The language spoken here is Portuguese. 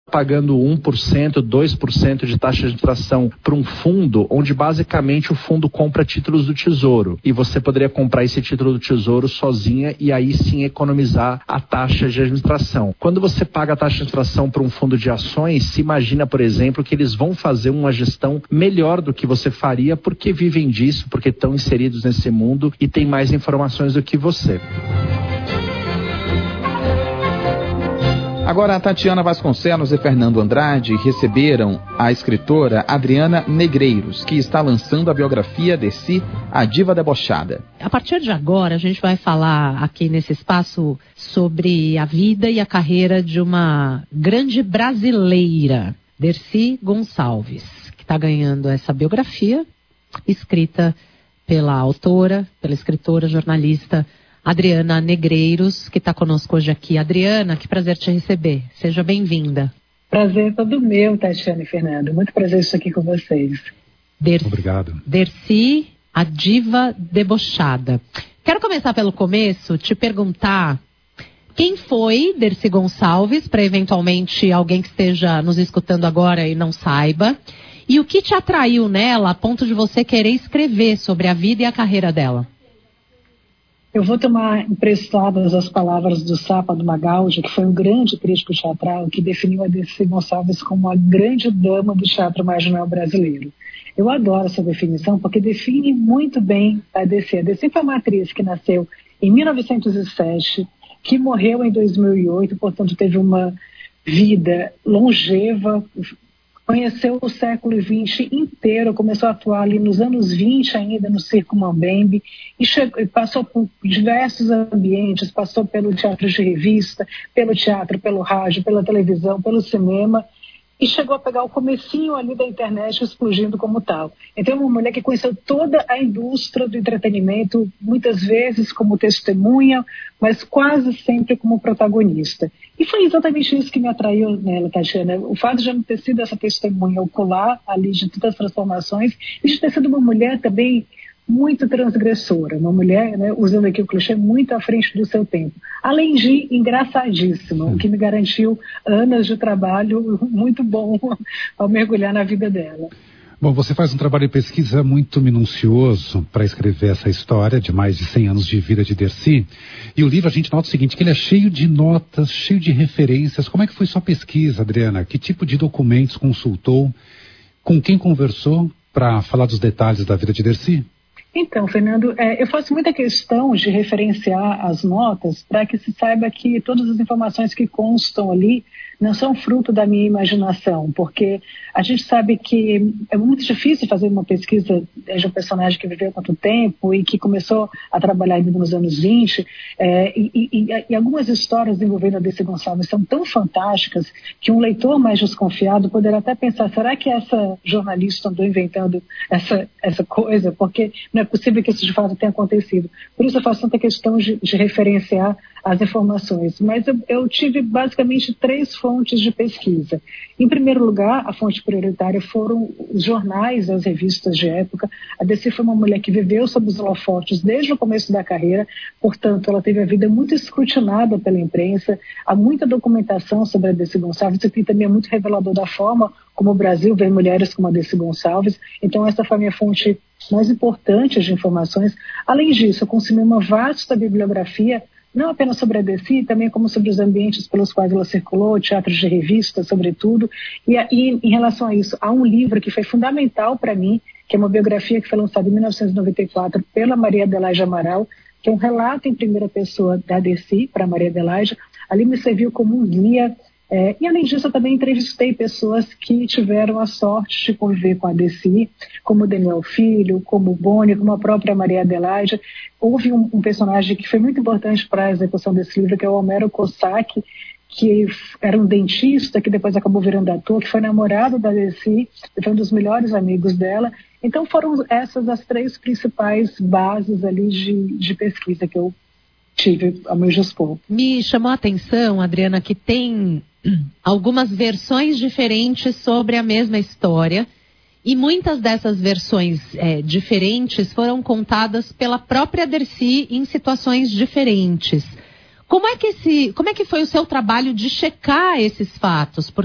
pagando 1%, 2% de taxa de administração para um fundo, onde basicamente o fundo compra títulos do Tesouro. E você poderia comprar esse título do Tesouro sozinha e aí sim economizar a taxa de administração. Quando você paga a taxa de administração para um fundo de ações, se imagina, por exemplo, que eles vão fazer uma gestão melhor do que você faria porque vivem disso, porque estão inseridos nesse mundo e têm mais informações do que você. Agora, a Tatiana Vasconcelos e Fernando Andrade receberam a escritora Adriana Negreiros, que está lançando a biografia Dercy, a Diva Debochada. A partir de agora, a gente vai falar aqui nesse espaço sobre a vida e a carreira de uma grande brasileira, Dercy Gonçalves, que está ganhando essa biografia, escrita pela autora, pela escritora, jornalista Adriana Negreiros, que está conosco hoje aqui. Adriana, que prazer te receber. Seja bem-vinda. Prazer todo meu, Tatiana e Fernando. Muito prazer estar aqui com vocês. Obrigado. Dercy, a Diva Debochada. Quero começar pelo começo, te perguntar quem foi Dercy Gonçalves, para eventualmente alguém que esteja nos escutando agora e não saiba, e o que te atraiu nela a ponto de você querer escrever sobre a vida e a carreira dela. Eu vou tomar emprestadas as palavras do Sapa do Magaldi, que foi um grande crítico teatral que definiu a Dercy Gonçalves como a grande dama do teatro marginal brasileiro. Eu adoro essa definição porque define muito bem a Dercy. A Dercy foi uma atriz que nasceu em 1907, que morreu em 2008, portanto teve uma vida longeva, conheceu o século XX inteiro, começou a atuar ali nos anos 20 ainda no Circo Mambembe e passou por diversos ambientes, passou pelo teatro de revista, pelo teatro, pelo rádio, pela televisão, pelo cinema e chegou a pegar o comecinho ali da internet explodindo como tal. Então é uma mulher que conheceu toda a indústria do entretenimento, muitas vezes como testemunha, mas quase sempre como protagonista. E foi exatamente isso que me atraiu nela, Tatiana. O fato de ela ter sido essa testemunha ocular ali de todas as transformações e de ter sido uma mulher também muito transgressora, uma mulher, né, usando aqui o clichê, muito à frente do seu tempo. Além de engraçadíssima, o que me garantiu anos de trabalho muito bom ao mergulhar na vida dela. Bom, você faz um trabalho de pesquisa muito minucioso para escrever essa história de mais de 100 anos de vida de Dercy. E o livro a gente nota o seguinte, que ele é cheio de notas, cheio de referências. Como é que foi sua pesquisa, Adriana? Que tipo de documentos consultou? Com quem conversou para falar dos detalhes da vida de Dercy? Então, Fernando, eu faço muita questão de referenciar as notas para que se saiba que todas as informações que constam ali não são fruto da minha imaginação, porque a gente sabe que é muito difícil fazer uma pesquisa de um personagem que viveu tanto tempo e que começou a trabalhar ainda nos anos 20, e algumas histórias envolvendo a Dercy Gonçalves são tão fantásticas que um leitor mais desconfiado poderá até pensar, será que essa jornalista andou inventando essa coisa? Porque não é possível que isso de fato tenha acontecido. Por isso eu faço tanta questão de referenciar as informações. Mas eu tive basicamente 3 fontes de pesquisa. Em primeiro lugar, a fonte prioritária foram os jornais, as revistas de época. A Dercy foi uma mulher que viveu sob os holofotes desde o começo da carreira, portanto, ela teve a vida muito escrutinada pela imprensa. Há muita documentação sobre a Dercy Gonçalves, e também é muito revelador da forma como o Brasil vê mulheres como a Dercy Gonçalves. Então, essa foi a minha fonte mais importante de informações. Além disso, eu consumi uma vasta bibliografia, não apenas sobre a Dercy, também como sobre os ambientes pelos quais ela circulou, teatros de revista, sobretudo. E em relação a isso, há um livro que foi fundamental para mim, que é uma biografia que foi lançada em 1994 pela Maria Adelaide Amaral, que é um relato em primeira pessoa da Dercy para Maria Adelaide. Ali me serviu como um guia. E além disso, eu também entrevistei pessoas que tiveram a sorte de conviver com a Dercy, como o Daniel Filho, como o Boni, como a própria Maria Adelaide. Houve um personagem que foi muito importante para a execução desse livro, que é o Homero Cossack, que era um dentista, que depois acabou virando ator, que foi namorado da Dercy, e foi um dos melhores amigos dela. Então foram essas as 3 principais bases ali de pesquisa que eu tive ao meu dispor. Me chamou a atenção, Adriana, que tem algumas versões diferentes sobre a mesma história, e muitas dessas versões diferentes foram contadas pela própria Dercy em situações diferentes. Como é que foi o seu trabalho de checar esses fatos?